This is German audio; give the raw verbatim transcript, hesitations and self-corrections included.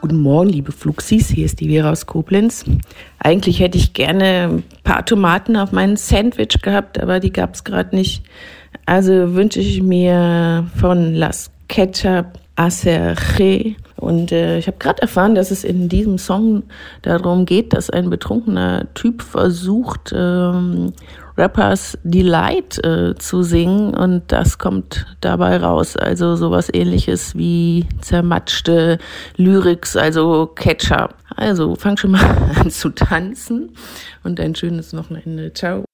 Guten Morgen, liebe Fluxis, hier ist die Vera aus Koblenz. Eigentlich hätte ich gerne ein paar Tomaten auf mein Sandwich gehabt, aber die gab es gerade nicht. Also wünsche ich mir von Las Ketchup Acerre. Und äh, ich habe gerade erfahren, dass es in diesem Song darum geht, dass ein betrunkener Typ versucht, ähm, Rappers Delight äh, zu singen, und das kommt dabei raus. Also sowas Ähnliches wie zermatschte Lyrics, also Ketchup. Also fang schon mal an zu tanzen und ein schönes Wochenende. Ciao.